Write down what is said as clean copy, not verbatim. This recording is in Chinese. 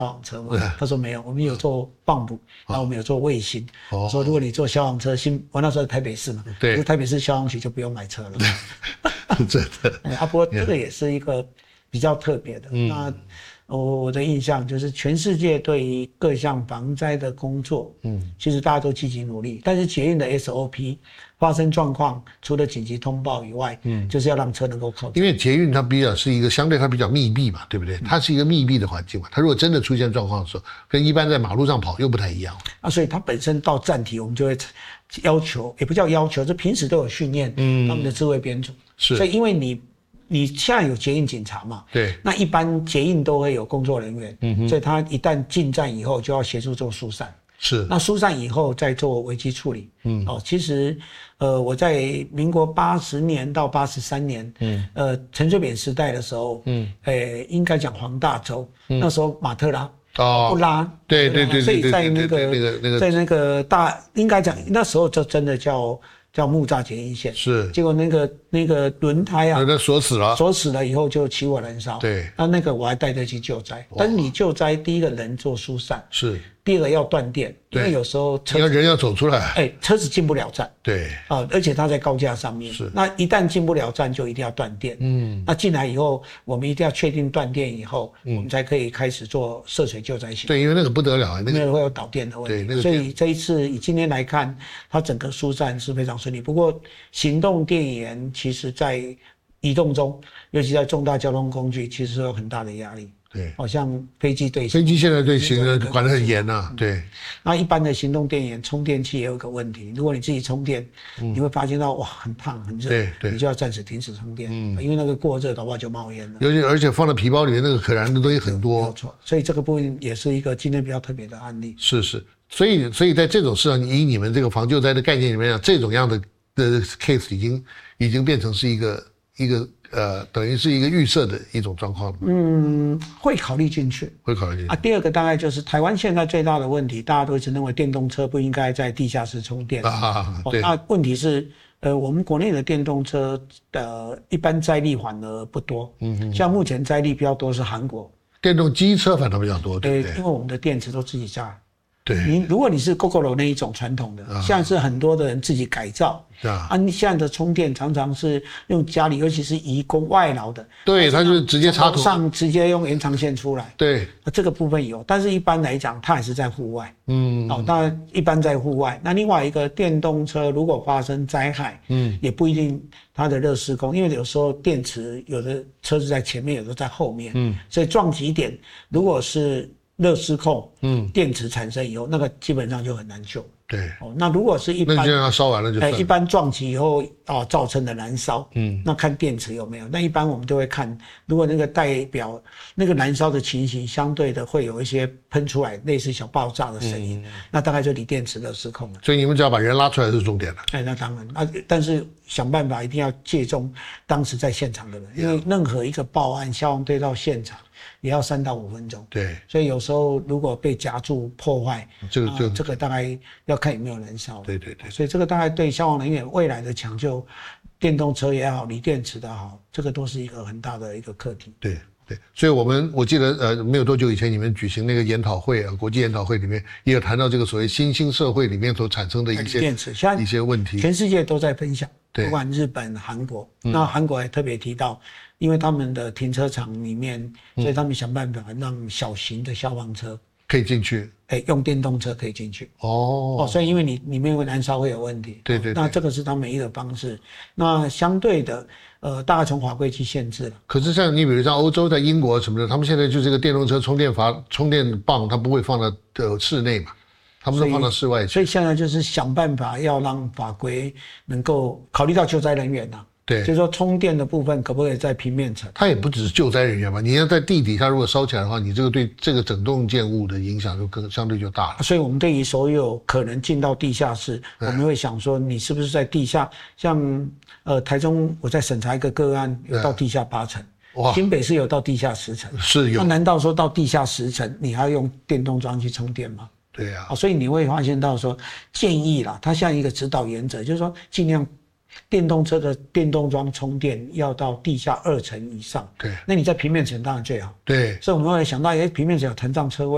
消防车吗？他说没有，我们有做放补，然后我们有做卫星。说如果你做消防车，我那时候在台北市嘛，对，台北市消防局就不用买车了。 真的。 不过这个也是一个比较特别的。那我的印象就是全世界对于各项防灾的工作，其实大家都积极努力，但是捷运的 SOP 发生状况，除了紧急通报以外，就是要让车能够靠近。 因为捷运它比较是一个相对它比较密闭嘛，对不对？它是一个密闭的环境嘛，它如果真的出现状况的时候，跟一般在马路上跑又不太一样。 所以它本身到站体，我们就会要求，也不叫要求，这平时都有训练他们的智慧编组。是，所以因为你现在有捷运警察嘛？对。那一般捷运都会有工作人员，所以他一旦进站以后，就要协助做疏散。是。那疏散以后再做危机处理。其实，我在民国80年到83年，陈水扁时代的时候，应该讲黄大洲，那时候马特拉。不拉，对，所以在那个应该讲那时候就真的叫木栅捷运线，是，结果那个轮胎啊，锁死了以后就起火燃烧，对，那个我还带着去救灾，但是你救灾第一个人做疏散，是，第二个要断电，因为有时候人要走出来， 车子进不了站， 对， 而且它在高架上面，是，那一旦进不了站就一定要断电，那进来以后我们一定要确定断电以后，我们才可以开始做涉水救灾行动， 对，因为那个不得了， 那个会有导电的问题，所以这一次以今天来看，它整个疏散是非常顺利，不过行动电源其实在移动中，尤其在重大交通工具，其实有很大的压力。对，好像飞机现在对行人管得很严啊。对， 那一般的行动电源充电器也有个问题，如果你自己充电，你会发现到哇很烫很热，对，你就要暂时停止充电，因为那个过热的话就冒烟了。 而且放在皮包里面那个可燃的东西很多。 没有错，所以这个部分也是一个今天比较特别的案例。 是，所以在这种市场，以你们这个防救灾的概念里面讲，这种样的 case 已经变成是一个等于是一个预设的一种状况。 会考虑进去，第二个大概就是台湾现在最大的问题，大家都一直认为电动车不应该在地下室充电。对。那问题是，我们国内的电动车的一般载力反而不多。像目前载力比较多是韩国。 电动机车反而比较多，对。 因为我们的电池都自己加。对，如果你是 Gogoro 那一种传统的，现在是很多的人自己改造你现在的充电常常是用家里，尤其是移工外劳的， 对，他就直接插头上，直接用延长线出来， 对， 这个部分有，但是一般来讲，它还是在户外，当然一般在户外。那另外一个电动车如果发生灾害，也不一定它的热施工，因为有时候电池有的车子在前面，有的在后面，所以撞击点如果是热失控，电池产生以后，那个基本上就很难救。对，那如果是一般， 那就让它烧完了就算了。 一般撞击以后造成的燃烧，那看电池有没有。那一般我们都会看，如果那个代表那个燃烧的情形，相对的会有一些喷出来类似小爆炸的声音，那大概就离电池热失控了。 所以你们只要把人拉出来是重点了。 那当然，但是想办法一定要借重当时在现场的人，因为任何一个报案，消防队到现场也要3到5分钟。对，所以有时候如果被夹住破坏，这个大概要看有没有燃烧。对，所以这个大概对消防人员未来的抢救，电动车也好，锂电池的好，这个都是一个很大的一个课题。对， 所以我记得没有多久以前你们举行那个研讨会国际研讨会里面也有谈到这个所谓新兴社会里面所产生的一些问题， 全世界都在分享，不管日本、韩国，那韩国也特别提到，因为他们的停车场里面，所以他们想办法让小型的消防车可以进去， 用电动车可以进去。所以因为你里面会燃烧会有问题。对，那这个是他们一个方式。那相对的，大概从法规去限制了。 可是像你比如像欧洲，在英国什么的，他们现在就这个电动车充电棒，它不会放到室内嘛，他们都放到室外去。 所以现在就是想办法要让法规能够考虑到救灾人员对，就是说充电的部分可不可以在平面层？ 它也不只是救灾人员嘛，你要在地底下如果烧起来的话，你这个对这个整栋建物的影响就相对就大了。 所以我们对于所有可能进到地下室，我们会想说，你是不是在地下？像台中我在审查一个个案，有到地下8层。新北市有到地下10层，是有。那难道说到地下10层，你还要用电动桩去充电吗？ 对啊。 所以你会发现到说，建议啦，它像一个指导原则，就是说尽量电动车的电动桩充电要到地下2层以上。对。那你在平面层当然最好。对。所以我们会想到，平面层有腾障车位。